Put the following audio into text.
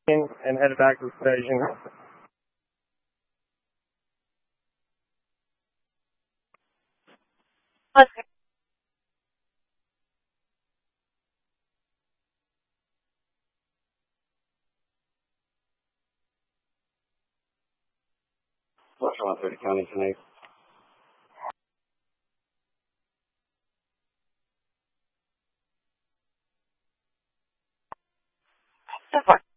and headed back to the station. What's wrong through the county tonight? So far.